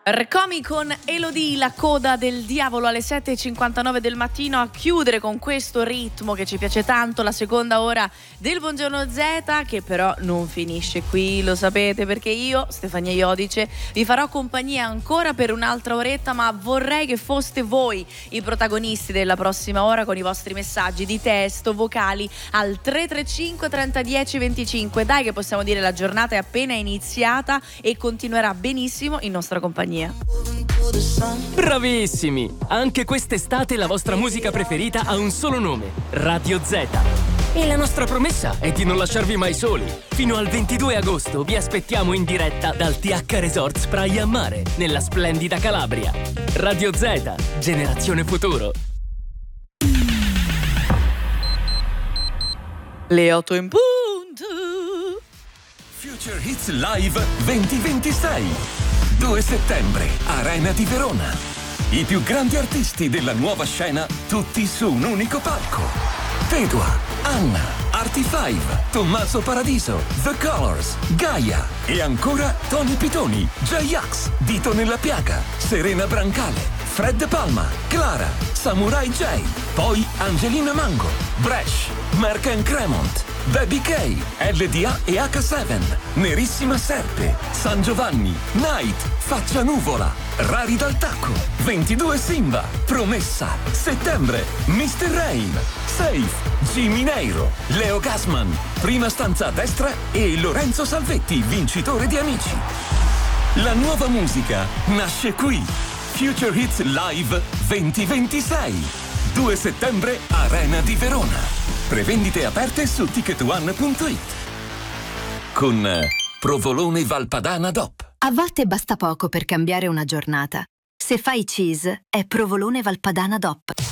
Recomi con Elodie, la coda del diavolo alle 7:59 del mattino, a chiudere con questo ritmo che ci piace tanto la seconda ora del Buongiorno Z, che però non finisce qui, lo sapete, perché io, Stefania Iodice, vi farò compagnia ancora per un'altra oretta, ma vorrei che foste voi i protagonisti della prossima ora con i vostri messaggi di testo, vocali al 335 30 10 25. Dai che possiamo dire la giornata è appena iniziata e continuerà benissimo in nostra compagnia. Bravissimi! Anche quest'estate la vostra musica preferita ha un solo nome: Radio Z. E la nostra promessa è di non lasciarvi mai soli. Fino al 22 agosto vi aspettiamo in diretta dal TH Resorts Praia a Mare, nella splendida Calabria. Radio Z, generazione futuro. Le 8 in punto. Future Hits Live 2026. 2 settembre, Arena di Verona. I più grandi artisti della nuova scena, tutti su un unico palco. Fedua, Anna, Artie5, Tommaso Paradiso, The Colors, Gaia e ancora Tony Pitoni, J-Ax, Dito nella Piaga, Serena Brancale, Fred Palma, Clara, Samurai J, poi Angelina Mango, Bresh, Mark and Cremont, Baby K, LDA e H7, Nerissima Serpe, San Giovanni, Night, Faccia Nuvola, Rari dal Tacco, 22 Simba, Promessa, Settembre, Mr. Rain, Safe, Jimmy Neiro, Leo Gassman, Prima stanza a destra e Lorenzo Salvetti, vincitore di Amici. La nuova musica nasce qui. Future Hits Live 2026. 2 settembre, Arena di Verona. Prevendite aperte su ticketone.it. Con Provolone Valpadana DOP. A volte basta poco per cambiare una giornata. Se fai cheese, è Provolone Valpadana DOP.